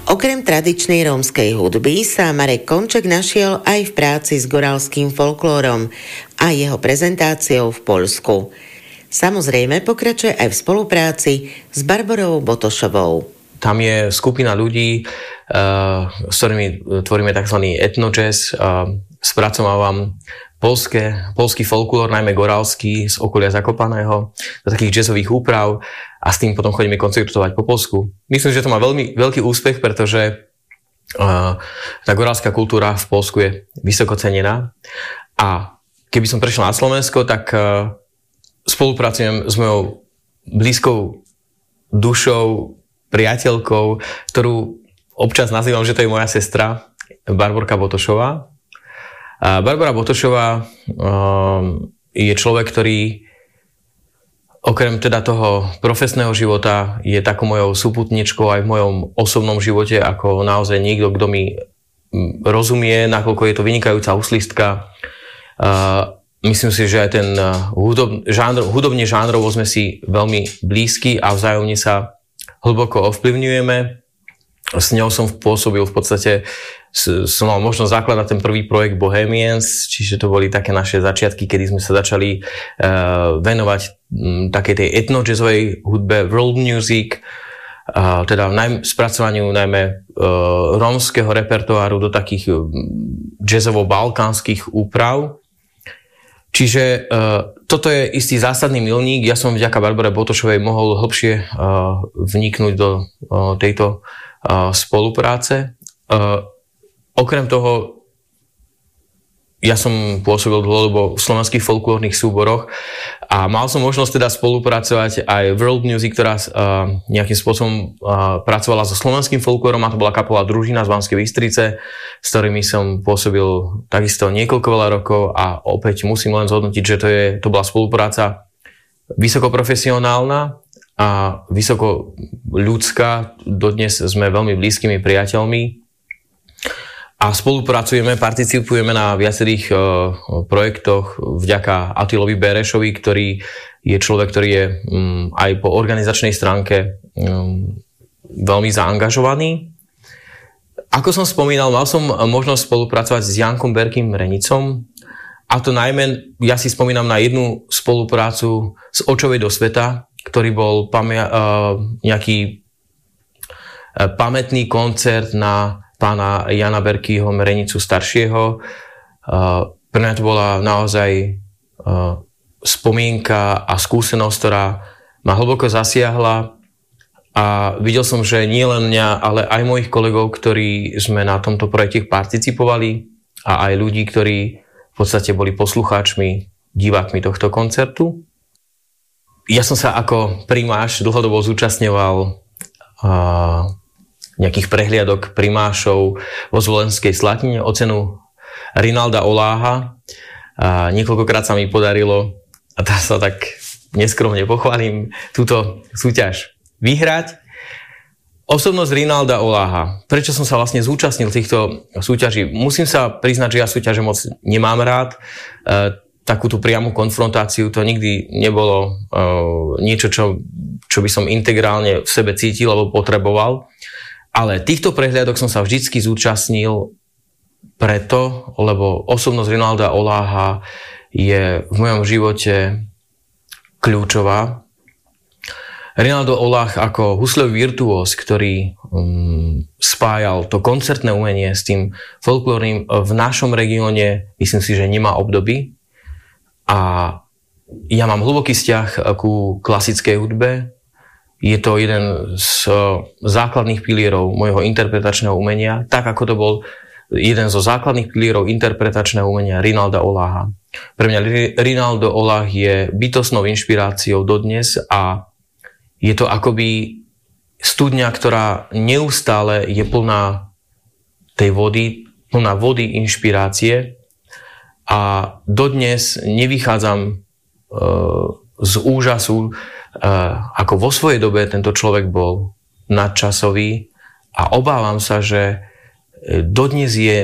Okrem tradičnej rómskej hudby sa Marek Konček našiel aj v práci s goralským folklórom a jeho prezentáciou v Poľsku. Samozrejme pokračuje aj v spolupráci s Barborou Botošovou. Tam je skupina ľudí, s ktorými tvoríme tzv. Etnojazz. Spracovávam poľský folklór, najmä goralský, z okolia Zakopaného, do takých jazzových úprav a s tým potom chodíme koncertovať po Poľsku. Myslím, že to má veľmi veľký úspech, pretože tá goralská kultúra v Poľsku je vysoko cenená. A keby som prešiel na Slovensko, tak spolupracujem s mojou blízkou dušou, priateľkou, ktorú občas nazývam, že to je moja sestra, Barborka Botošová. A Barbora Botošová je človek, ktorý okrem teda toho profesného života je takou mojou súputničkou aj v mojom osobnom živote, ako naozaj niekto, kto mi rozumie, nakoľko je to vynikajúca huslistka. Myslím si, že aj ten hudobne žánrovo sme si veľmi blízki a vzájomne sa hlboko ovplyvňujeme. S ňou som pôsobil v podstate, som mal možnosť zakladať ten prvý projekt Bohemians, čiže to boli také naše začiatky, kedy sme sa začali venovať takej tej etnojazzovej hudbe, world music, teda spracovaniu najmä rómskeho repertoáru do takých jazzovo-balkánskych úprav. Čiže toto je istý zásadný milník. Ja som vďaka Barbore Botošovej mohol hlbšie vniknúť do tejto spolupráce. Okrem toho, ja som pôsobil dlhodobo v slovenských folklórnych súboroch a mal som možnosť teda spolupracovať aj World Music, ktorá nejakým spôsobom pracovala so slovenským folklórom, a to bola kapela Družina z Banskej Bystrice, s ktorými som pôsobil takisto niekoľko veľa rokov a opäť musím len zhodnotiť, že to bola spolupráca vysoko profesionálna a vysoko ľudská. Dodnes sme veľmi blízkymi priateľmi a spolupracujeme, participujeme na viacerých projektoch vďaka Attilovi Berešovi, ktorý je človek, ktorý je aj po organizačnej stránke veľmi zaangažovaný. Ako som spomínal, mal som možnosť spolupracovať s Jankom Berkým Renicom, a to najmä, ja si spomínam na jednu spoluprácu z Očovej do sveta, ktorý bol nejaký pamätný koncert na pána Jana Berkýho Merenicu staršieho. Pre mňa to bola naozaj spomienka a skúsenosť, ktorá ma hlboko zasiahla a videl som, že nie len mňa, ale aj mojich kolegov, ktorí sme na tomto projekte participovali a aj ľudí, ktorí v podstate boli poslucháčmi, divákmi tohto koncertu. Ja som sa ako primáš dlhodobo zúčastňoval nejakých prehliadok primášov vo Zvolenskej Slatine o cenu Rinalda Oláha. A niekoľkokrát sa mi podarilo, a tá sa tak neskromne pochválim, túto súťaž vyhrať. Osobnosť Rinalda Oláha. Prečo som sa vlastne zúčastnil týchto súťaží? Musím sa priznať, že ja súťaže moc nemám rád. Takúto priamu konfrontáciu to nikdy nebolo niečo, čo by som integrálne v sebe cítil alebo potreboval. Ale týchto prehliadok som sa vždycky zúčastnil preto, lebo osobnosť Rinalda Oláha je v mojom živote kľúčová. Rinaldo Oláh ako huslový virtuós, ktorý spájal to koncertné umenie s tým folklórnym v našom regióne, myslím si, že nemá obdoby. A ja mám hlboký vzťah ku klasickej hudbe. Je to jeden z základných pilierov môjho interpretačného umenia, tak ako to bol jeden zo základných pilierov interpretačného umenia Rinalda Oláha. Pre mňa Rinaldo Oláh je bytostnou inšpiráciou dodnes a je to akoby studňa, ktorá neustále je plná tej vody, plná vody inšpirácie a dodnes nevychádzam z úžasu, ako vo svojej dobe tento človek bol nadčasový a obávam sa, že dodnes je